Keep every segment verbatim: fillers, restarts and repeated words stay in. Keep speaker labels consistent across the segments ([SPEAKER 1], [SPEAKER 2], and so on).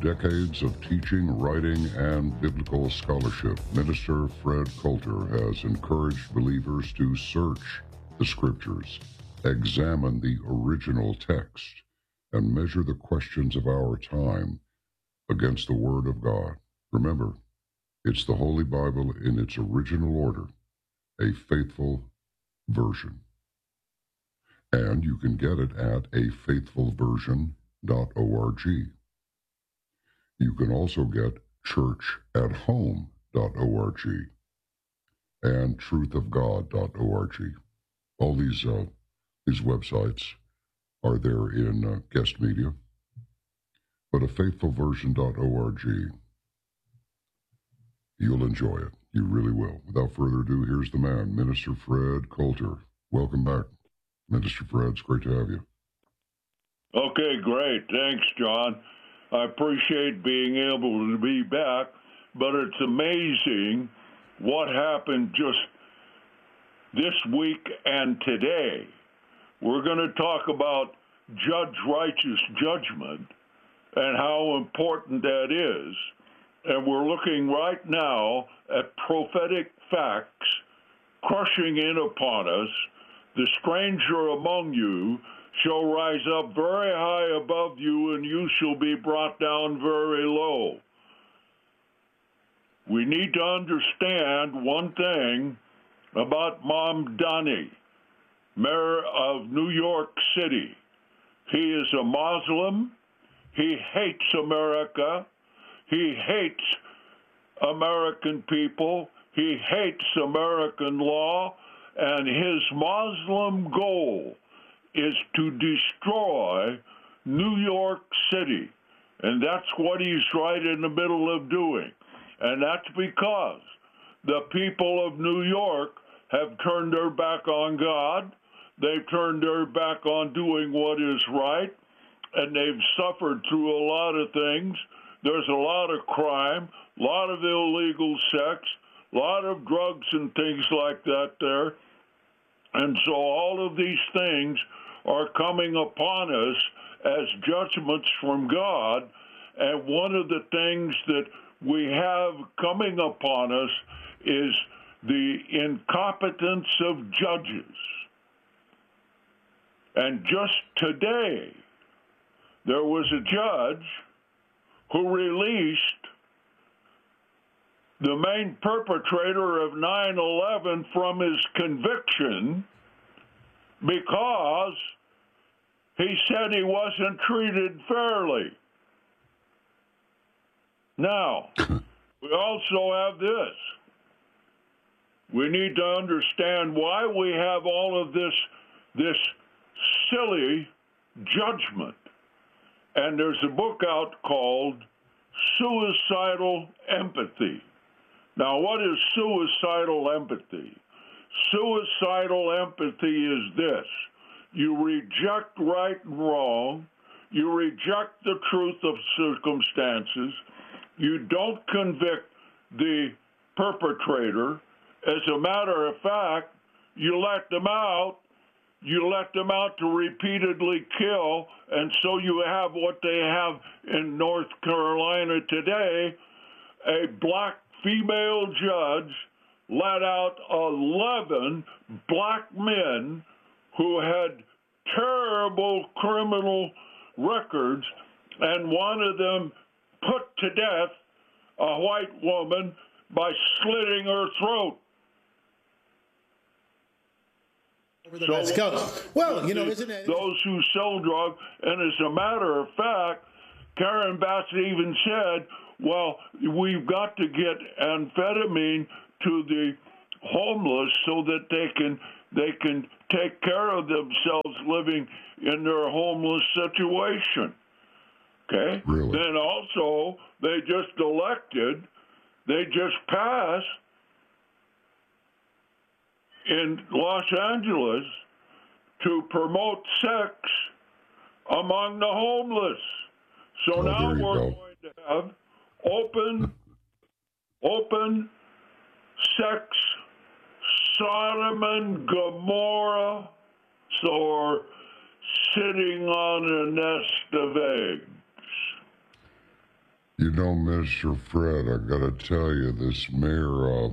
[SPEAKER 1] decades of teaching, writing, and biblical scholarship, Minister Fred Coulter has encouraged believers to search the Scriptures, examine the original text, and measure the questions of our time against the Word of God. Remember, it's the Holy Bible in its original order, a faithful version. And you can get it at a faithful version dot org. You can also get church at home dot org and truth of god dot org. All these uh, these websites are there in uh, guest media, but a faithful version dot org, you'll enjoy it. You really will. Without further ado, here's the man, Minister Fred Coulter. Welcome back, Minister Fred. It's great to have you.
[SPEAKER 2] Okay, great. Thanks, John. I appreciate being able to be back, but it's amazing what happened just this week and today. We're going to talk about judge righteous judgment and how important that is. And we're looking right now at prophetic facts crushing in upon us. The stranger among you shall rise up very high above you, and you shall be brought down very low. We need to understand one thing about Mamdani, mayor of New York City. He is a Muslim. He hates America. He hates American people. He hates American law. And his Muslim goal is to destroy New York City. And that's what he's right in the middle of doing. And that's because the people of New York have turned their back on God. They've turned their back on doing what is right. And they've suffered through a lot of things. There's a lot of crime, a lot of illegal sex, a lot of drugs and things like that there. And so all of these things are coming upon us as judgments from God. And one of the things that we have coming upon us is the incompetence of judges. And just today, there was a judge who released the main perpetrator of nine eleven from his conviction because he said he wasn't treated fairly. Now, we also have this. We need to understand why we have all of this, this silly judgment. And there's a book out called Suicidal Empathy. Now, what is suicidal empathy? Suicidal empathy is this. You reject right and wrong. You reject the truth of circumstances. You don't convict the perpetrator. As a matter of fact, you let them out. You let them out to repeatedly kill, and so you have what they have in North Carolina today, a black female judge let out eleven black men who had terrible criminal records, and one of them put to death a white woman by slitting her throat.
[SPEAKER 3] So, well, you know, isn't it?
[SPEAKER 2] Those who sell drugs, and as a matter of fact, Karen Bass even said, well, we've got to get amphetamine to the homeless so that they can they can take care of themselves living in their homeless situation. Okay?
[SPEAKER 1] Really?
[SPEAKER 2] Then also, they just elected, they just passed in Los Angeles to promote sex among the homeless. So
[SPEAKER 1] oh,
[SPEAKER 2] now we're
[SPEAKER 1] go.
[SPEAKER 2] going to have open, open sex, Sodom and Gomorrah, or sitting on a nest of eggs.
[SPEAKER 1] You know, Mister Fred, I got to tell you, this mayor, uh,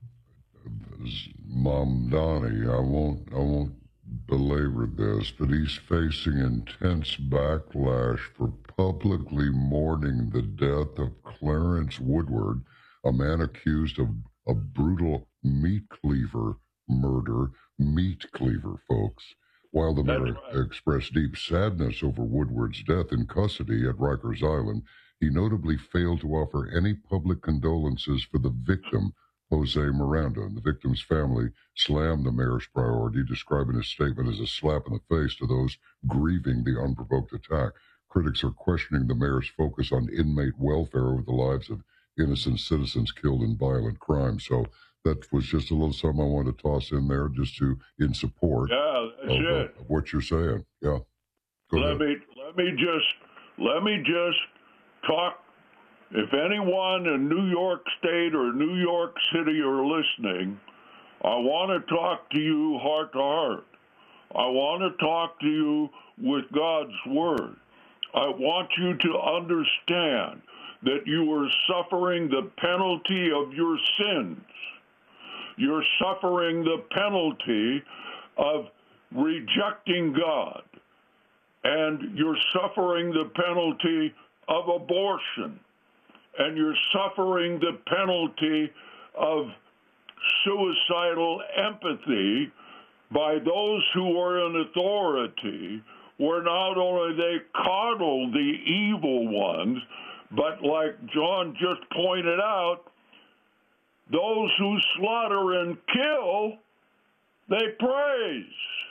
[SPEAKER 1] Mamdani, I won't, I won't belabor this, but he's facing intense backlash for publicly mourning the death of Clarence Woodward, a man accused of a brutal meat cleaver murder. Meat cleaver, folks. While the mayor right. expressed deep sadness over Woodward's death in custody at Rikers Island, he notably failed to offer any public condolences for the victim, Jose Miranda, and the victim's family slammed the mayor's priority, describing his statement as a slap in the face to those grieving the unprovoked attack. Critics are questioning the mayor's focus on inmate welfare over the lives of innocent citizens killed in violent crime. So that was just a little something I wanted to toss in there just to in support
[SPEAKER 2] yeah, that's
[SPEAKER 1] of,
[SPEAKER 2] it.
[SPEAKER 1] Uh, of what you're saying. Yeah. Go
[SPEAKER 2] let
[SPEAKER 1] ahead.
[SPEAKER 2] me let me just let me just talk. If anyone in New York State or New York City are listening, I want to talk to you heart to heart. I want to talk to you with God's word. I want you to understand that you are suffering the penalty of your sins. You're suffering the penalty of rejecting God. And you're suffering the penalty of abortion. And you're suffering the penalty of suicidal empathy by those who are in authority, where not only they coddle the evil ones, but like John just pointed out, those who slaughter and kill, they praise.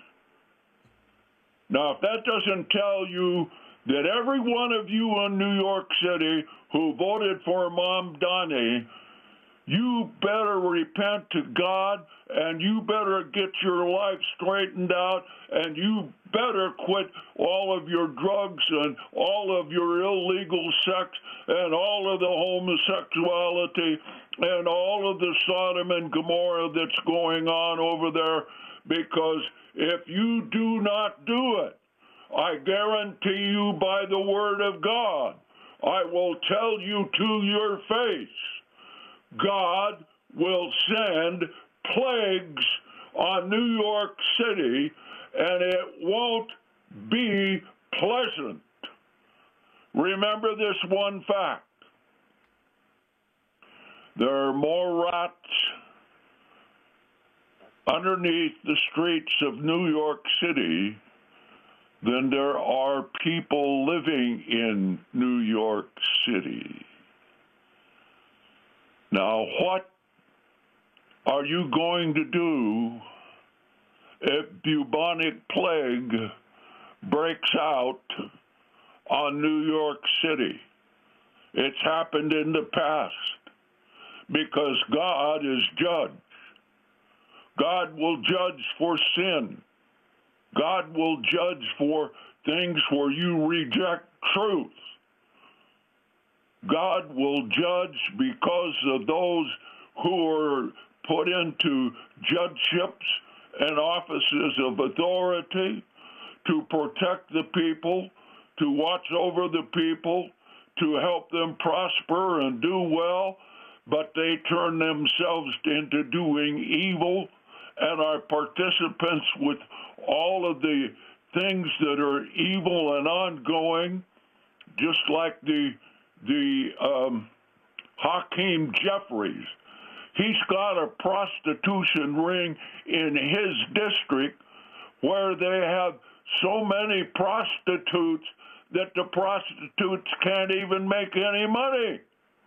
[SPEAKER 2] Now, if that doesn't tell you that every one of you in New York City who voted for Mamdani, you better repent to God, and you better get your life straightened out, and you better quit all of your drugs and all of your illegal sex and all of the homosexuality and all of the Sodom and Gomorrah that's going on over there, because if you do not do it, I guarantee you by the word of God, I will tell you to your face, God will send plagues on New York City, and it won't be pleasant. Remember this one fact. There are more rats underneath the streets of New York City than there are people living in New York City. Now, what are you going to do if bubonic plague breaks out on New York City? It's happened in the past because God is judge. God will judge for sin. God will judge for things where you reject truth. God will judge because of those who are put into judgeships and offices of authority to protect the people, to watch over the people, to help them prosper and do well, but they turn themselves into doing evil and are participants with all of the things that are evil and ongoing, just like the the um, Hakeem Jeffries. He's got a prostitution ring in his district where they have so many prostitutes that the prostitutes can't even make any money.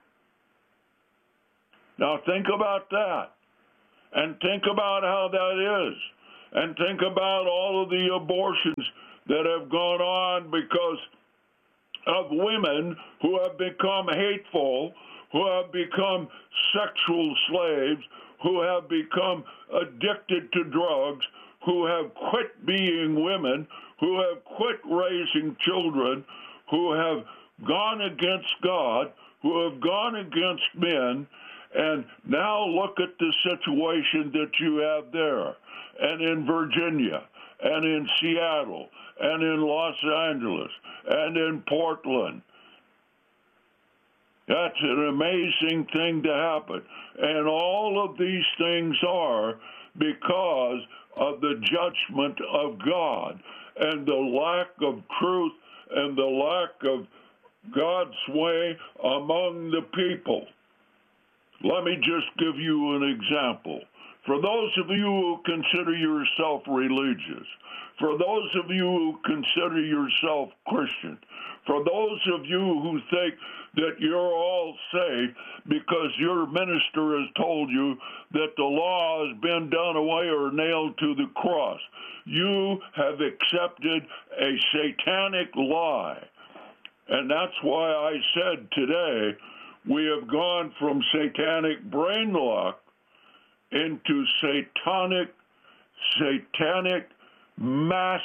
[SPEAKER 2] Now think about that, and think about how that is, and think about all of the abortions that have gone on because of women who have become hateful, who have become sexual slaves, who have become addicted to drugs, who have quit being women, who have quit raising children, who have gone against God, who have gone against men, and now look at the situation that you have there, and in Virginia, and in Seattle, and in Los Angeles, and in Portland. That's an amazing thing to happen. And all of these things are because of the judgment of God and the lack of truth and the lack of God's way among the people. Let me just give you an example. For those of you who consider yourself religious, for those of you who consider yourself Christian, for those of you who think that you're all safe because your minister has told you that the law has been done away or nailed to the cross, you have accepted a satanic lie. And that's why I said today we have gone from satanic brain lock into satanic, satanic mass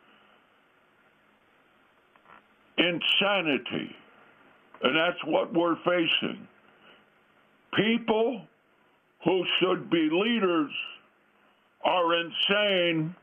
[SPEAKER 2] insanity. And that's what we're facing. People who should be leaders are insane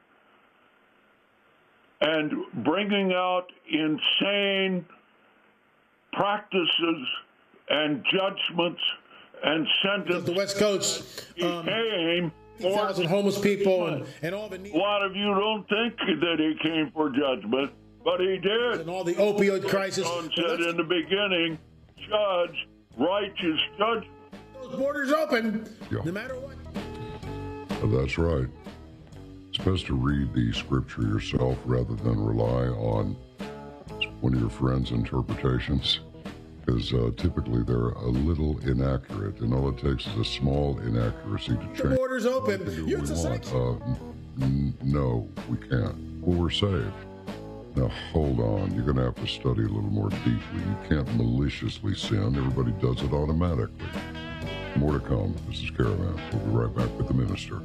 [SPEAKER 2] and bringing out insane practices and judgments and sentences.
[SPEAKER 3] The West Coast um,
[SPEAKER 2] came
[SPEAKER 3] for thousand homeless people and, and all the
[SPEAKER 2] a lot of you don't think that he came for judgment, but he did.
[SPEAKER 3] And all the opioid crisis.
[SPEAKER 2] John said in the beginning, judge, righteous judge.
[SPEAKER 3] Those borders open,
[SPEAKER 1] yeah.
[SPEAKER 3] no matter what.
[SPEAKER 1] That's right. It's best to read the scripture yourself rather than rely on one of your friends' interpretations, because uh, typically they're a little inaccurate, and all it takes is a small inaccuracy to change.
[SPEAKER 3] The borders open.
[SPEAKER 1] Do
[SPEAKER 3] You're
[SPEAKER 1] what we
[SPEAKER 3] the
[SPEAKER 1] want. Uh, n- no, we can't. Well, we're saved. Now, hold on. You're going to have to study a little more deeply. You can't maliciously sin. Everybody does it automatically. More to come. This is Caravan. We'll be right back with the minister.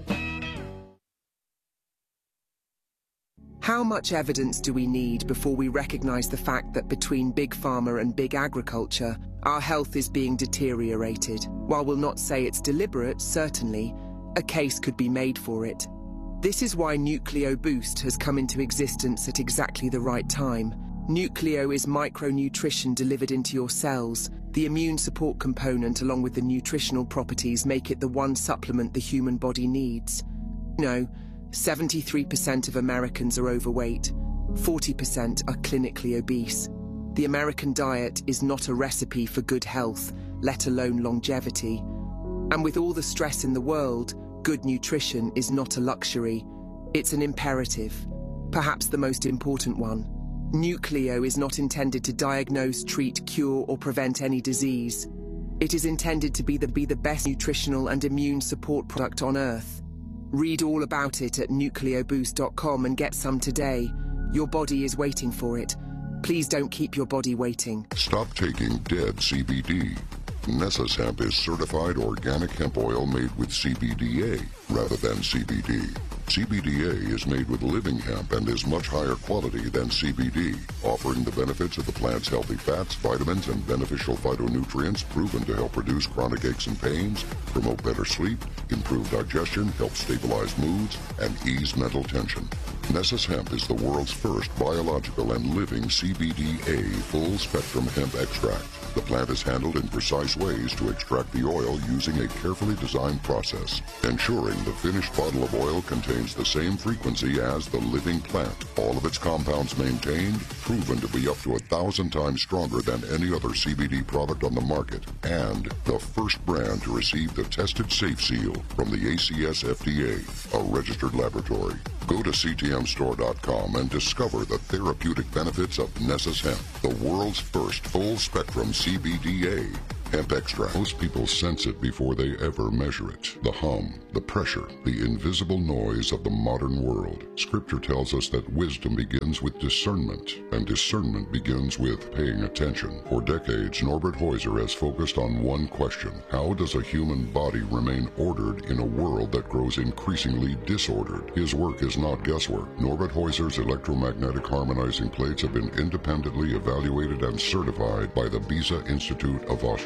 [SPEAKER 4] How much evidence do we need before we recognize the fact that between big pharma and big agriculture, our health is being deteriorated? While we'll not say it's deliberate, certainly, a case could be made for it. This is why Nucleo Boost has come into existence at exactly the right time. Nucleo is micronutrition delivered into your cells. The immune support component along with the nutritional properties make it the one supplement the human body needs. No. seventy-three percent of Americans are overweight, forty percent are clinically obese. The American diet is not a recipe for good health, let alone longevity. And with all the stress in the world, good nutrition is not a luxury, it's an imperative, perhaps the most important one. Nucleo is not intended to diagnose, treat, cure, or prevent any disease. It is intended to be the, be the best nutritional and immune support product on Earth. Read all about it at nucleo boost dot com and get some today. Your body is waiting for it. Please don't keep your body waiting.
[SPEAKER 1] Stop taking dead C B D. Nessus Hemp is certified organic hemp oil made with C B D A rather than C B D. C B D A is made with living hemp and is much higher quality than C B D, offering the benefits of the plant's healthy fats, vitamins, and beneficial phytonutrients proven to help reduce chronic aches and pains, promote better sleep, improve digestion, help stabilize moods, and ease mental tension. Nessus Hemp is the world's first biological and living C B D A full-spectrum hemp extract. The plant is handled in precise ways to extract the oil using a carefully designed process, ensuring the finished bottle of oil contains the same frequency as the living plant. All of its compounds maintained, proven to be up to a thousand times stronger than any other C B D product on the market, and the first brand to receive the Tested Safe Seal from the A C S F D A, a registered laboratory. Go to C T M store dot com and discover the therapeutic benefits of Nessus Hemp, the world's first full-spectrum C B D A hemp extract. Most people sense it before they ever measure it. The hum, the pressure, the invisible noise of the modern world. Scripture tells us that wisdom begins with discernment, and discernment begins with paying attention. For decades, Norbert Heuser has focused on one question: how does a human body remain ordered in a world that grows increasingly disordered? His work is not guesswork. Norbert Heuser's electromagnetic harmonizing plates have been independently evaluated and certified by the Beza Institute of Austria.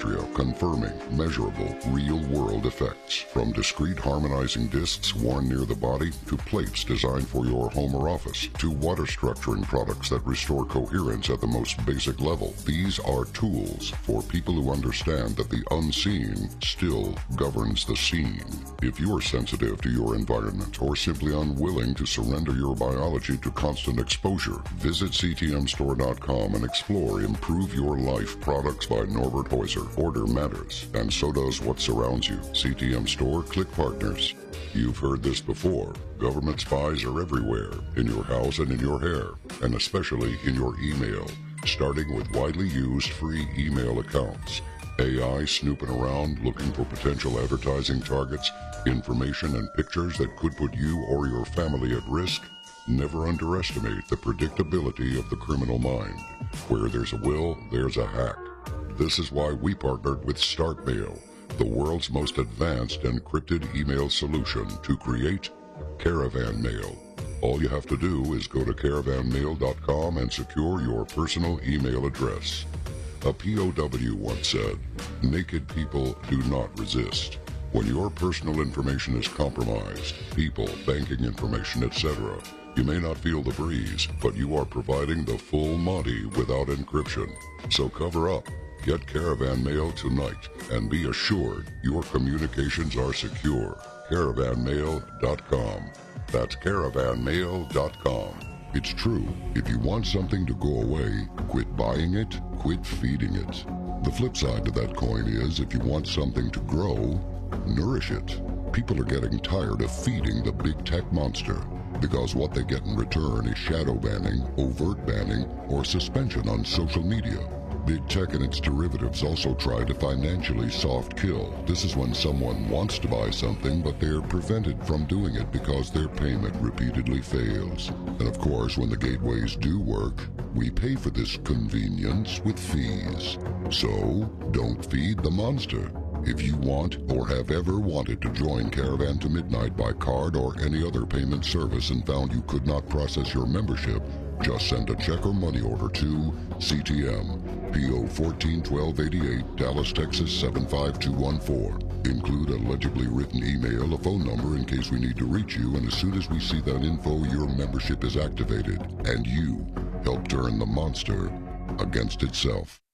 [SPEAKER 1] Altria, confirming measurable, real-world effects. From discrete harmonizing discs worn near the body to plates designed for your home or office to water structuring products that restore coherence at the most basic level. These are tools for people who understand that the unseen still governs the scene. If you are sensitive to your environment or simply unwilling to surrender your biology to constant exposure, visit C T M store dot com and explore Improve Your Life products by Norbert Heuser. Order matters, and so does what surrounds you. C T M Store, click partners. You've heard this before. Government spies are everywhere, in your house and in your hair, and especially in your email, starting with widely used free email accounts. A I snooping around looking for potential advertising targets, information and pictures that could put you or your family at risk. Never underestimate the predictability of the criminal mind. Where there's a will, there's a hack. This is why we partnered with StarkMail, the world's most advanced encrypted email solution, to create Caravan Mail. All you have to do is go to caravan mail dot com and secure your personal email address. A P O W once said, "Naked people do not resist." When your personal information is compromised, people, banking information, et cetera, you may not feel the breeze, but you are providing the full Monty without encryption. So cover up. Get Caravan Mail tonight and be assured your communications are secure. caravan mail dot com. That's caravan mail dot com. It's true. If you want something to go away, quit buying it, quit feeding it. The flip side to that coin is if you want something to grow, nourish it. People are getting tired of feeding the big tech monster because what they get in return is shadow banning, overt banning, or suspension on social media. Big tech and its derivatives also try to financially soft kill. This is when someone wants to buy something, but they're prevented from doing it because their payment repeatedly fails. And of course, when the gateways do work, we pay for this convenience with fees. So, don't feed the monster. If you want or have ever wanted to join Caravan to Midnight by card or any other payment service and found you could not process your membership, just send a check or money order to C T M, P O fourteen twelve eighty-eight, Dallas, Texas seven five two one four. Include a legibly written email, a phone number in case we need to reach you, and as soon as we see that info, your membership is activated, and you help turn the monster against itself.